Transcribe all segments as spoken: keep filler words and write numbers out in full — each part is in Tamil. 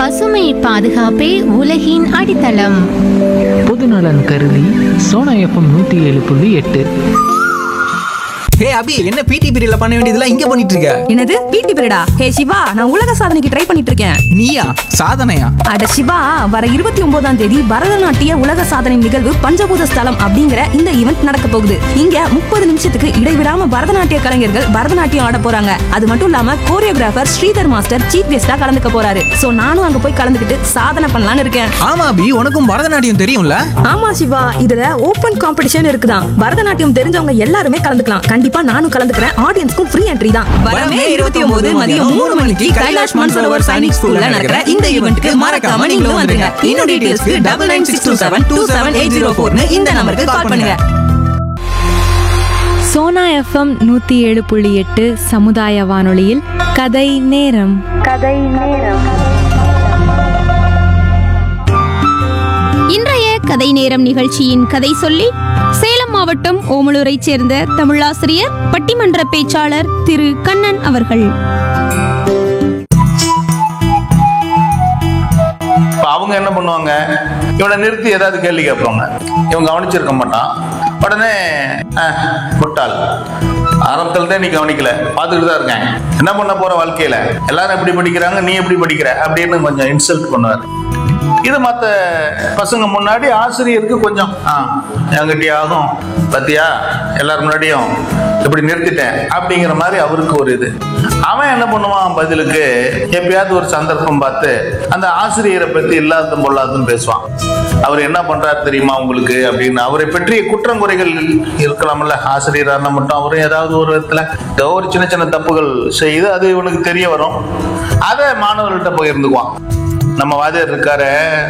பசுமை பாதுகாப்பே உலகின் அடித்தளம். பொதுநலன் கருதி சோனா எஃப்எம் நூத்தி ஏழு புள்ளி எட்டு. ஹே அபி, என்ன பிடி பீரியட்ல பண்ண வேண்டியதெல்லாம் இங்க பண்ணிட்டு இருக்க? என்னது பிடி பீரியடா? ஹே சிவா, நான் உலக சாதனைக்கு ட்ரை பண்ணிட்டு இருக்கேன். நீயா? சாதனையா? அட சிவா, வர இருபத்தி ஒன்பதாம் தேதி பரதநாட்டிய உலக சாதனை நிகழ்வு பஞ்சபூத ஸ்தலம் அப்படிங்கிற இந்த ஈவெண்ட் நடக்க போகுது. இங்க முப்பது நிமிஷத்துக்கு இடைவிடாம பரதநாட்டிய கலைஞர்கள் பரதநாட்டியம் ஆட போறாங்க. அது மட்டும் இல்லாம கோரியோகிராஃபர் ஸ்ரீதர் மாஸ்டர் சீஃப் கெஸ்டா கலந்துக்க போறாரு. சோ நானும் அங்க போய் கலந்துக்கிட்டு சாதனை பண்ணலாம்னு இருக்கேன். ஆமா அபி, உனக்கும் பரதநாட்டியம் தெரியும்ல? ஆமா சிவா, இதுல ஓபன் காம்படிஷன் இருக்குதான். பரதநாட்டியம் தெரிஞ்சவங்க எல்லாருமே கலந்துக்கலாம். கண்டிப்பா நானும் கலந்துக்கிறேன். ஆடியன்ஸ்க்கும் ஃப்ரீ என்ட்ரி தான். வரமே இருபத்தி ஒன்பது மதியம் மூணு மணிக்கு கைலாஷ் மான்சரோவர் சைனிக் ஸ்கூல்ல நடக்கிற இந்த ஈவென்ட்க்கு மறக்காம நீங்களும் வந்துருங்க. இன்னும் டீடைல்ஸ்க்கு double nine six two seven two seven eight zero four இந்த நம்பருக்கு கால் பண்ணுங்க. சோனா எஃப்எம் நூத்தி ஏழு புள்ளி எட்டு சமுதாய வானொலியில் கதை நேரம். கதை நேரம். இன்றைய கதை நேரம் நிகழ்ச்சியின் கதை சொல்லி சேலம் மாவட்டம் ஓமலூரைச் சேர்ந்த தமிழாசிரியர் பட்டிமன்ற பேச்சாளர் திரு கண்ணன் அவர்கள். அவங்க என்ன பண்ணுவாங்க, இவனை நிறுத்தி ஏதாவது கேள்வி கேட்பாங்க. இவன் கவனிச்சிருக்க மாட்டான். உடனே முட்டாள், ஆரம்பத்துல தான் நீ கவனிக்கல, பார்த்துக்கிட்டு தான் இருக்கேன், என்ன பண்ண போற வாழ்க்கையில, எல்லாரும் எப்படி படிக்கிறாங்க, நீ எப்படி படிக்கிற அப்படின்னு கொஞ்சம் இன்சல்ட் பண்ணுவார். இது மற்ற பசங்க முன்னாடி ஆசிரியருக்கு கொஞ்சம் என்கிட்ட ஆகும், பத்தியா எல்லாரும் முன்னாடியும் இப்படி நிறுத்திட்டேன் அப்படிங்கிற மாதிரி அவருக்கு ஒரு இது. அவன் என்ன பண்ணுவான், பதிலுக்கு எப்பயாவது ஒரு சந்தர்ப்பம் பார்த்து அந்த ஆசிரியரை பத்தி இல்லாத பொல்லாதுன்னு பேசுவான். அவர் என்ன பண்றாரு தெரியுமா உங்களுக்கு அப்படின்னு. அவரை பற்றிய குற்றம் குறைகள் இருக்கலாம்ல, ஆசிரியரான மட்டும் அவரும் ஏதாவது ஒரு விதத்துல ஏதோ ஒரு சின்ன சின்ன தப்புகள் செய்து அது இவனுக்கு தெரிய வரும். அதை மாணவர்கள்ட்ட பகிர்ந்துக்குவான். நம்ம வாத்தியார் இருக்காரு,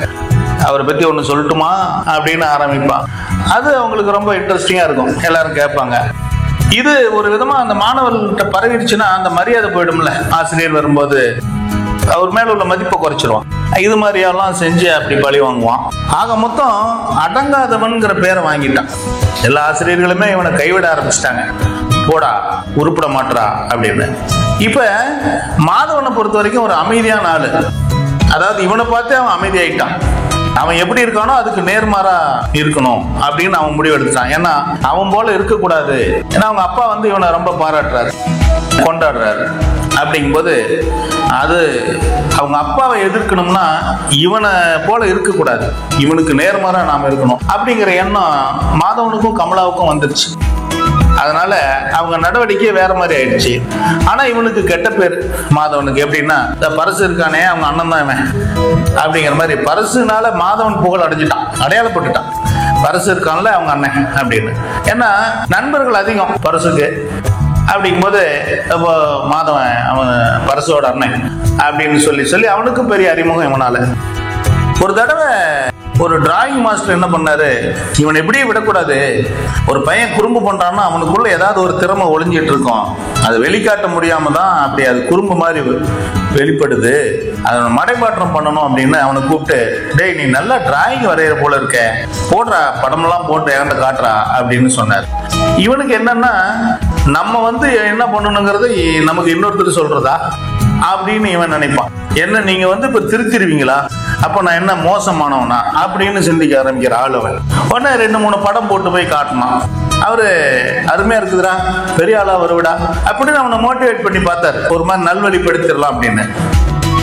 அவரை பத்தி ஒண்ணு சொல்லட்டுமா அப்படின்னு ஆரம்பிப்பான். அது அவங்களுக்கு ரொம்ப இன்ட்ரெஸ்டிங்கா இருக்கும், எல்லாரும் கேட்பாங்க. இது ஒரு விதமா அந்த மாணவர்கள்ட்ட பரவிடுச்சுன்னா அந்த மரியாதை போயிடும்ல. ஆசிரியர் வரும்போது அவர் மேல உள்ள மதிப்பை குறைச்சிருவான். இது மாதிரியெல்லாம் செஞ்சு அப்படி பழி வாங்குவான். ஆக மொத்தம் அடங்காதவன்கிற பேரை வாங்கிட்டான். எல்லா ஆசிரியர்களுமே இவனை கைவிட ஆரம்பிச்சிட்டாங்க, போடா உருப்பிட மாட்டா அப்படின்னு. இப்ப மாதவனை பொறுத்த வரைக்கும் ஒரு அமைதியான ஆளு. அதாவது இவனை பார்த்து அவன் அமைதி ஆயிட்டான். அவன் எப்படி இருக்கானோ அதுக்கு நேர்மாறா இருக்கணும் அப்படின்னு அவன் முடிவு எடுத்துட்டான். ஏன்னா அவன் போல இருக்கக்கூடாது. ஏன்னா அவங்க அப்பா வந்து இவனை ரொம்ப பாராட்டுறாரு, கொண்டாடுறாரு. அப்படிங்கும்போது அது அவங்க அப்பாவை எதிர்க்கணும்னா இவனை போல இருக்கக்கூடாது, இவனுக்கு நேர்மாறா நாம இருக்கணும் அப்படிங்கிற எண்ணம் மாதவனுக்கும் கமலாவுக்கும் வந்துருச்சு. அதனால அவங்க நடவடிக்கை வேற மாதிரி ஆயிடுச்சு. ஆனா இவனுக்கு கெட்ட பேர் மாதவனுக்கு. எப்படின்னா, இந்த பரசு இருக்கானே அவங்க அண்ணன் தான் இவன் அப்படிங்கிற மாதிரி பரசுனால மாதவன் புகழ் அடைஞ்சிட்டான், அடையாளப்பட்டுட்டான். பரசு இருக்கான்ல அவங்க அண்ணன் அப்படின்னு. ஏன்னா நண்பர்கள் அதிகம் பரசுக்கு. அப்படிங்கும்போது இப்போ மாதவன் அவன் பரசோட அண்ணன் அப்படின்னு சொல்லி சொல்லி அவனுக்கும் பெரிய அறிமுகம் இவனால. ஒரு தடவை ஒரு டிராயிங் மாஸ்டர் என்ன பண்ணாரு, இவன் எப்படியே விடக்கூடாது, ஒரு பையன் குறும்பு பண்றான்னா அவனுக்குள்ள ஏதாவது ஒரு திறமை ஒளிஞ்சிட்டு இருக்கும், அதை வெளிக்காட்ட முடியாம தான் அப்படி அது குறும்பு மாதிரி வெளிப்படுது, அதை மடைமாற்றம் பண்ணணும் அப்படின்னு அவனை கூப்பிட்டு, டேய் நீ நல்லா டிராயிங் வரைகிற போல இருக்க, போடுறா படமெல்லாம் போட்டு என்கிட்ட காட்டுறா அப்படின்னு சொன்னார். இவனுக்கு என்னன்னா, நம்ம வந்து என்ன பண்ணணுங்கிறது நமக்கு இன்னொருத்தர் சொல்றதா அப்படின்னு இவன் நினைப்பான். என்ன நீங்க வந்து இப்ப திருத்திருவீங்களா, அப்ப நான் என்ன மோசமானவனா அப்படின்னு சிந்திக்க ஆரம்பிக்கிற ஆள் அவன். உடனே ரெண்டு மூணு படம் போட்டு போய் காட்டினான். அவரு அருமையா இருக்குதுடா, பெரிய ஆளா வருவிடா அப்படின்னு அவனை மோட்டிவேட் பண்ணி பார்த்தாரு, ஒரு மாதிரி நல்வழிப்படுத்திடலாம் அப்படின்னு.